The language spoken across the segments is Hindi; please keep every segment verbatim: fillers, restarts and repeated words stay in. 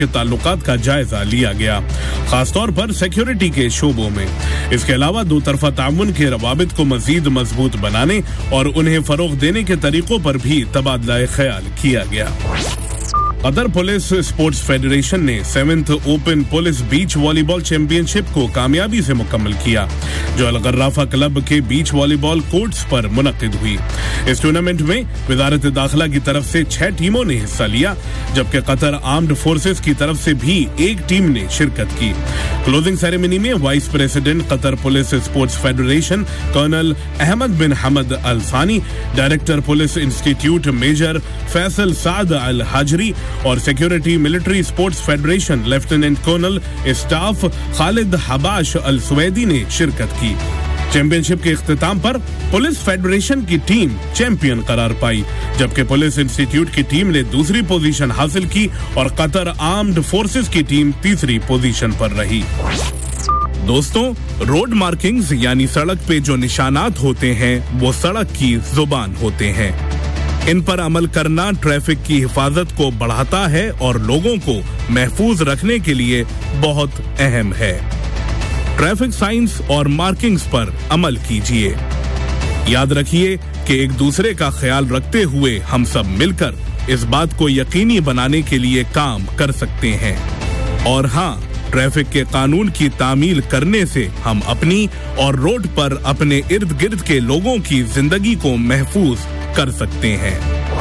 के ताल्लुकात का जायजा लिया गया, खासतौर पर सिक्योरिटी के शोबों में। इसके अलावा दो तरफा ताउन के रवाबित को मजीद मजबूत बनाने और उन्हें फरोग देने के तरीकों पर भी तबादला ख्याल किया गया। कतर पुलिस स्पोर्ट्स फेडरेशन ने seventh open police beach volleyball championship को कामयाबी से मुकम्मल किया, जो अल गर्राफा क्लब के बीच वॉलीबॉल कोर्ट्स पर मुनक्किद हुई। इस टूर्नामेंट में वजारत दाखिला की तरफ से छह टीमों ने हिस्सा लिया, जबकि कतर आर्म्ड फोर्सेस की तरफ से भी एक टीम ने शिरकत की। क्लोजिंग सेरेमनी में vice president Qatar police sports federation colonel Ahmad बिन हमद अल सानी, director police institute major Faisal साद अल हाजरी और security military sports federation lieutenant colonel staff Khalid Habash अल सुवैदी ने शिरकत की। चैंपियनशिप के इख्तिताम पर पुलिस फेडरेशन की टीम चैंपियन करार पाई, जबकि पुलिस इंस्टीट्यूट की टीम ने दूसरी पोजीशन हासिल की और कतर आर्म्ड फोर्सेस की टीम तीसरी पोजीशन पर रही। दोस्तों, रोड मार्किंग्स यानी सड़क पे जो निशानात होते हैं वो सड़क की जुबान होते हैं। इन पर अमल करना ट्रैफिक की हिफाजत को बढ़ाता है और लोगों को महफूज रखने के लिए बहुत अहम है। ट्रैफिक साइंस और मार्किंग्स पर अमल कीजिए। याद रखिए कि एक दूसरे का ख्याल रखते हुए हम सब मिलकर इस बात को यकीनी बनाने के लिए काम कर सकते हैं। और हाँ, ट्रैफिक के कानून की तामील करने से हम अपनी और रोड पर अपने इर्द गिर्द के लोगों की जिंदगी को महफूज कर सकते हैं।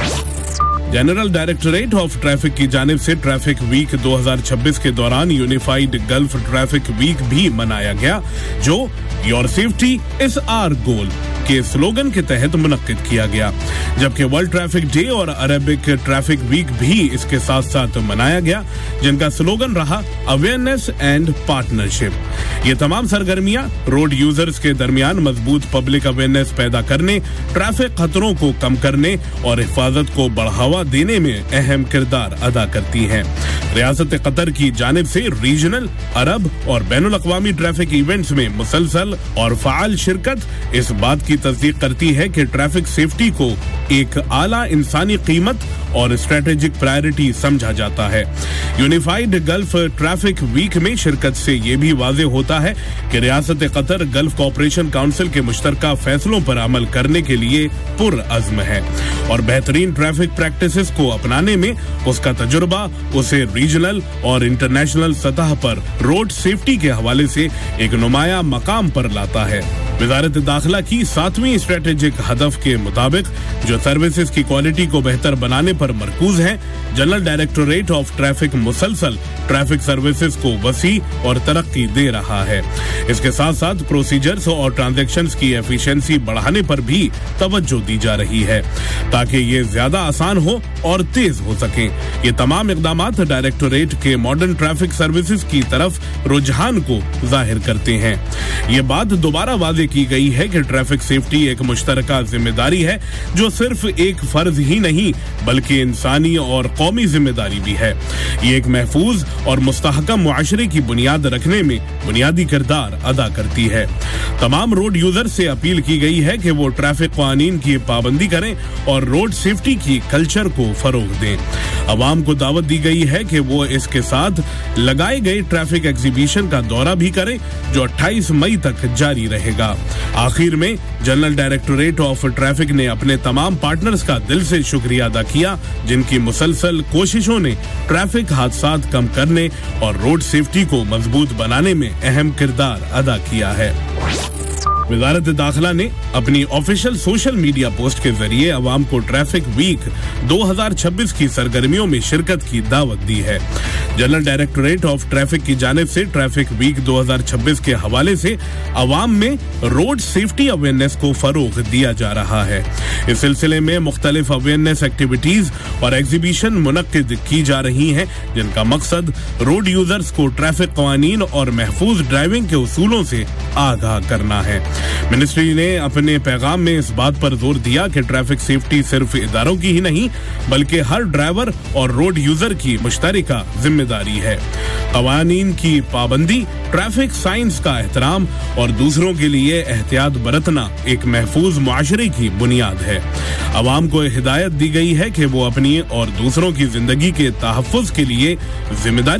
जनरल डायरेक्टरेट ऑफ ट्रैफिक की जानिब से ट्रैफिक वीक दो हज़ार छब्बीस के दौरान यूनिफाइड गल्फ ट्रैफिक वीक भी मनाया गया, जो your safety is our goal के स्लोगन के तहत मुनक्किद किया गया, जबकि वर्ल्ड ट्रैफिक डे और अरेबिक ट्रैफिक वीक भी इसके साथ साथ मनाया गया, जिनका स्लोगन रहा अवेयरनेस एंड पार्टनरशिप। ये तमाम सरगर्मियां रोड यूजर्स के दरमियान मजबूत पब्लिक अवेयरनेस पैदा करने, ट्रैफिक खतरों को कम करने और हिफाजत को बढ़ावा देने में अहम किरदार अदा करती हैं। रियासत कतर की जानिब से रीजनल, अरब और बैनुल अक़वामी ट्रैफिक इवेंट्स में मुसलसल और फ़ाल शिरकत इस बात की तस्दीक करती है कि ट्रैफिक सेफ्टी को एक आला इंसानी कीमत और स्ट्रेटेजिक प्रायोरिटी समझा जाता है। यूनिफाइड गल्फ ट्रैफिक वीक में शिरकत से ये भी वाज़ेह होता है कि रियासत कतर गल्फ कोऑपरेशन काउंसिल के मुश्तरका फैसलों पर अमल करने के लिए पुरअज़्म है और बेहतरीन ट्रैफिक प्रैक्टिसेस को अपनाने में उसका तजुर्बा उसे रीजनल और इंटरनेशनल सतह पर रोड सेफ्टी के हवाले से एक नुमाया मकाम पर लाता है। वजारत दाखिला की सातवीं स्ट्रेटेजिक हदफ के मुताबिक, जो सर्विसेज की क्वालिटी को बेहतर बनाने पर मरकूज है, जनरल डायरेक्टोरेट ऑफ ट्रैफिक मुसलसल ट्रैफिक सर्विसेज को वसी और तरक्की दे रहा है। इसके साथ साथ प्रोसीजर्स और ट्रांजैक्शंस की एफिशिएंसी बढ़ाने पर भी तवज्जो दी जा रही है, ताकि ये ज्यादा आसान हो और तेज हो सके। ये तमाम इकदामात डायरेक्टोरेट के मॉडर्न ट्रैफिक सर्विसेज की तरफ रुझान को जाहिर करते हैं। ये बात दोबारा वाज़ेह की गई है कि ट्रैफिक सेफ्टी एक मुश्तरका जिम्मेदारी है, जो सिर्फ एक फर्ज ही नहीं बल्कि इंसानी और कौमी जिम्मेदारी भी है। ये एक महफूज और मुस्तहकम मुआशरे की बुनियाद रखने में बुनियादी किरदार अदा करती है। तमाम रोड यूजर से अपील की गई है कि वो ट्रैफिक कानून की पाबंदी करें और रोड सेफ्टी की कल्चर को फरोग दें। अवाम को दावत दी गई है कि वो इसके साथ लगाए गए ट्रैफिक एग्जीबिशन का दौरा भी करें, जो अट्ठाईस मई तक जारी रहेगा। आखिर में जनरल डायरेक्टोरेट ऑफ ट्रैफिक ने अपने तमाम पार्टनर्स का दिल से शुक्रिया अदा किया, जिनकी मुसलसल कोशिशों ने ट्रैफिक हादसात कम करने और रोड सेफ्टी को मजबूत बनाने में अहम किरदार अदा किया है। वजारत दाखिला ने अपनी ऑफिशियल सोशल मीडिया पोस्ट के जरिए अवाम को ट्रैफिक वीक दो हज़ार छब्बीस की सरगर्मियों में शिरकत की दावत दी है। जनरल डायरेक्टोरेट ऑफ ट्रैफिक की जानिब से ट्रैफिक वीक दो हज़ार छब्बीस के हवाले से अवाम में रोड सेफ्टी अवेयरनेस को फरोग दिया जा रहा है। इस सिलसिले में मुख्तलिफ अवेयरनेस एक्टिविटीज और एग्जीबिशन मुनक्किद की जा रही हैं, जिनका मकसद रोड यूजर्स को ट्रैफिक कानून और महफूज ड्राइविंग के उसूलों से आगाह करना है। मिनिस्ट्री ने अपने पैगाम में इस बात पर जोर दिया कि ट्रैफिक सेफ्टी सिर्फ इदारों की ही नहीं बल्कि हर ड्राइवर और रोड यूजर की मुश्तरका जिम्मेदारी है। कवानीन की पाबंदी, ट्रैफिक साइंस का एहतराम और दूसरों के लिए एहतियात बरतना एक महफूज मुआशरे की बुनियाद है। अवाम को हिदायत दी गई है कि वो अपनी और दूसरों की जिंदगी के तहफ़्फ़ुज़ के लिए जिम्मेदारी